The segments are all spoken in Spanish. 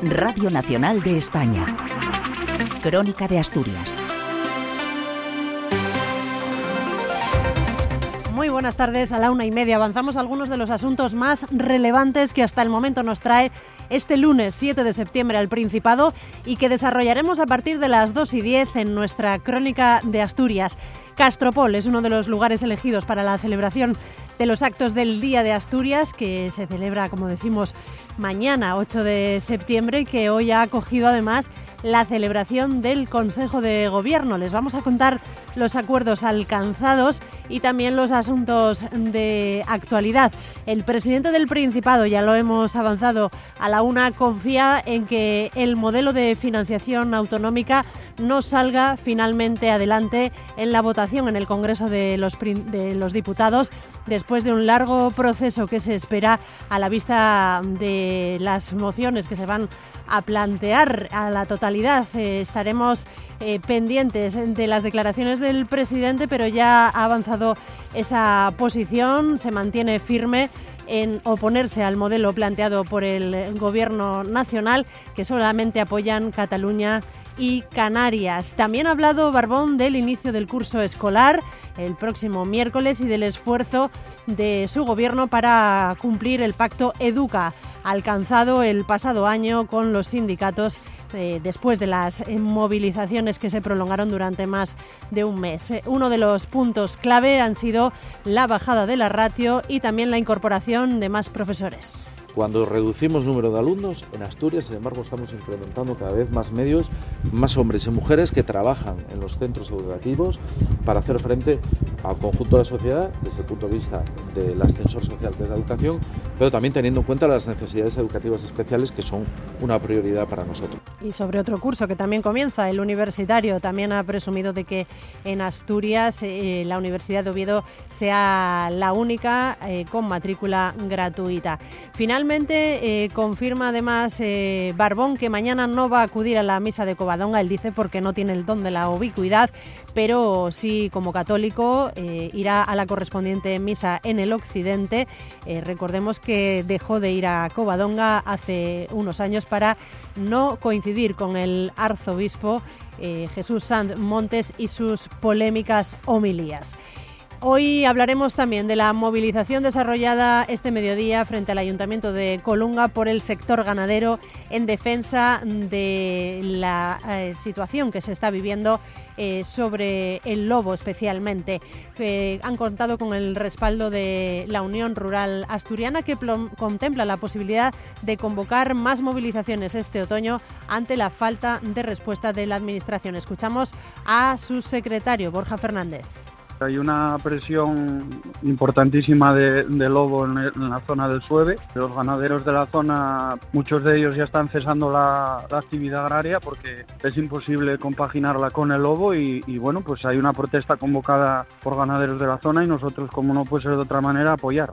Radio Nacional de España. Crónica de Asturias. Muy buenas tardes. A la 1:30 avanzamos algunos de los asuntos más relevantes que hasta el momento nos trae este lunes 7 de septiembre al Principado y que desarrollaremos a partir de las 2:10 en nuestra Crónica de Asturias. Castropol es uno de los lugares elegidos para la celebración de los actos del Día de Asturias, que se celebra, como decimos, mañana 8 de septiembre y que hoy ha acogido además la celebración del Consejo de Gobierno. Les vamos a contar los acuerdos alcanzados y también los asuntos de actualidad. El presidente del Principado, ya lo hemos avanzado a la 1, confía en que el modelo de financiación autonómica no salga finalmente adelante en la votación en el Congreso de los Diputados, después de un largo proceso que se espera a la vista de las mociones que se van a plantear a la totalidad. Estaremos pendientes de las declaraciones del presidente, pero ya ha avanzado esa posición, se mantiene firme en oponerse al modelo planteado por el Gobierno nacional, que solamente apoyan Cataluña y Canarias. También ha hablado Barbón del inicio del curso escolar el próximo miércoles y del esfuerzo de su gobierno para cumplir el pacto Educa alcanzado el pasado año con los sindicatos después de las movilizaciones que se prolongaron durante más de un mes. Uno de los puntos clave han sido la bajada de la ratio y también la incorporación de más profesores. Cuando reducimos número de alumnos, en Asturias, sin embargo, estamos incrementando cada vez más medios, más hombres y mujeres que trabajan en los centros educativos para hacer frente al conjunto de la sociedad desde el punto de vista del ascensor social que es la educación, pero también teniendo en cuenta las necesidades educativas especiales que son una prioridad para nosotros. Y sobre otro curso que también comienza, el universitario, también ha presumido de que en Asturias la Universidad de Oviedo sea la única con matrícula gratuita. Finalmente, confirma además Barbón que mañana no va a acudir a la misa de Covadonga. Él dice porque no tiene el don de la ubicuidad, pero sí, como católico, irá a la correspondiente misa en el occidente. Recordemos que dejó de ir a Covadonga hace unos años para no coincidir con el arzobispo Jesús Sanz Montes y sus polémicas homilías. Hoy hablaremos también de la movilización desarrollada este mediodía frente al Ayuntamiento de Colunga por el sector ganadero en defensa de la situación que se está viviendo sobre el lobo especialmente. Han contado con el respaldo de la Unión Rural Asturiana, que contempla la posibilidad de convocar más movilizaciones este otoño ante la falta de respuesta de la Administración. Escuchamos a su secretario, Borja Fernández. Hay una presión importantísima de lobo en la zona del Sueve. Los ganaderos de la zona, muchos de ellos ya están cesando la actividad agraria porque es imposible compaginarla con el lobo y bueno, pues hay una protesta convocada por ganaderos de la zona y nosotros, como no puede ser de otra manera, apoyar.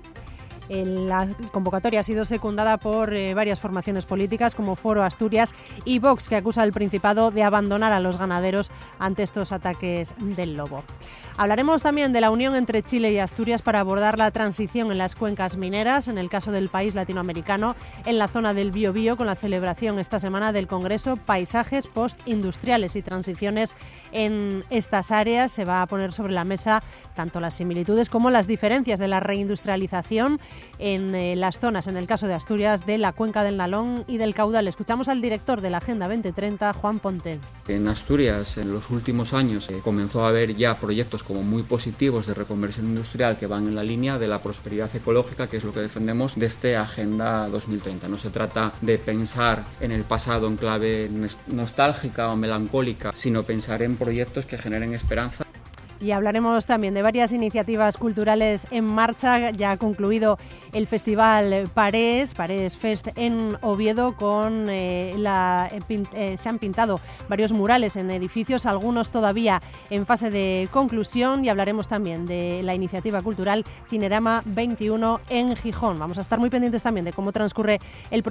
La convocatoria ha sido secundada por varias formaciones políticas como Foro Asturias y Vox, que acusa al Principado de abandonar a los ganaderos ante estos ataques del lobo. Hablaremos también de la unión entre Chile y Asturias para abordar la transición en las cuencas mineras, en el caso del país latinoamericano, en la zona del Biobío, con la celebración esta semana del Congreso Paisajes Postindustriales y Transiciones en estas áreas. Se va a poner sobre la mesa tanto las similitudes como las diferencias de la reindustrialización en las zonas, en el caso de Asturias, de la cuenca del Nalón y del Caudal. Escuchamos al director de la Agenda 2030, Juan Ponte. En Asturias, en los últimos años, comenzó a haber ya proyectos como muy positivos de reconversión industrial que van en la línea de la prosperidad ecológica, que es lo que defendemos desde Agenda 2030. No se trata de pensar en el pasado en clave nostálgica o melancólica, sino pensar en proyectos que generen esperanza. Y hablaremos también de varias iniciativas culturales en marcha. Ya ha concluido el Festival Parés Fest en Oviedo. Se han pintado varios murales en edificios, algunos todavía en fase de conclusión. Y hablaremos también de la iniciativa cultural Cinerama 21 en Gijón. Vamos a estar muy pendientes también de cómo transcurre el